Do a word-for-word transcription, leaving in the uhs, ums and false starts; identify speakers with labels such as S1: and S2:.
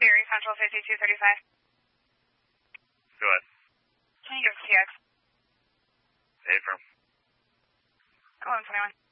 S1: Berry Central fifty-two thirty-five.
S2: Go ahead.
S1: Can you give T X?
S2: Affirm.
S1: eleven twenty-one.